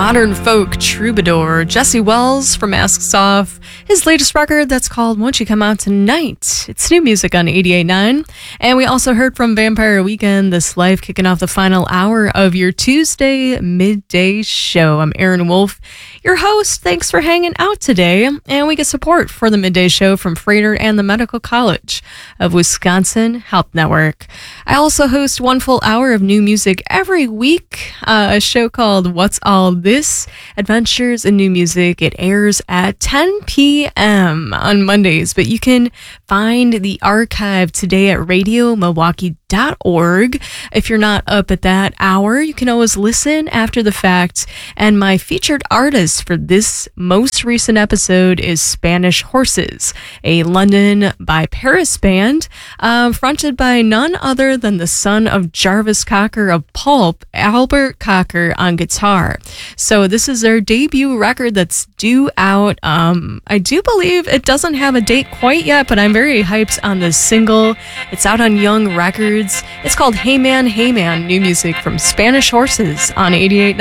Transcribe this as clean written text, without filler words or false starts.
modern folk troubadour Jesse Wells from Masks Off. His latest record that's called Won't You Come Out Tonight. It's new music on 88.9. And we also heard from Vampire Weekend, This Life, kicking off the final hour of your Tuesday midday show. I'm Aaron Wolf, your host. Thanks for hanging out today. And we get support for the midday show from Freighter and the Medical College of Wisconsin Health Network. I also host one full hour of new music every week, a show called What's All This? Adventures in New Music. It airs at 10 p.m. on Mondays, but you can find the archive today at radiomilwaukee.org. If you're not up at that hour, you can always listen after the fact. And my featured artist for this most recent episode is Spanish Horses, a London by Paris band, fronted by none other than the son of Jarvis Cocker of Pulp, Albert Cocker, on guitar. So this is their debut record that's due out. I do believe it doesn't have a date quite yet, but I'm very hyped on this single. It's out on Young Records. It's called Hey Man, Hey Man, new music from Spanish Horses on 88.9.